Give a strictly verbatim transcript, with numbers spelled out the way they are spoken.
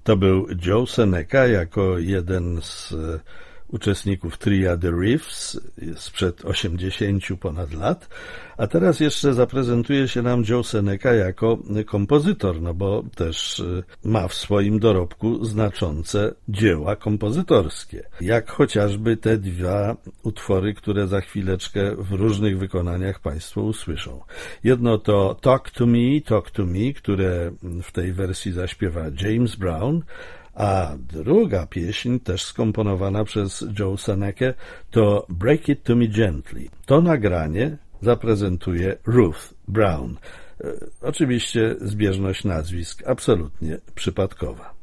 To był Joe Seneca jako jeden z uczestników tria The Riffs sprzed osiemdziesięciu ponad lat, a teraz jeszcze zaprezentuje się nam Joe Seneca jako kompozytor, no bo też ma w swoim dorobku znaczące dzieła kompozytorskie, jak chociażby te dwa utwory, które za chwileczkę w różnych wykonaniach Państwo usłyszą. Jedno to Talk to Me, Talk to Me, które w tej wersji zaśpiewa James Brown, a druga pieśń, też skomponowana przez Joe Seneca, to Break It to Me Gently. To nagranie zaprezentuje Ruth Brown. E, oczywiście zbieżność nazwisk absolutnie przypadkowa.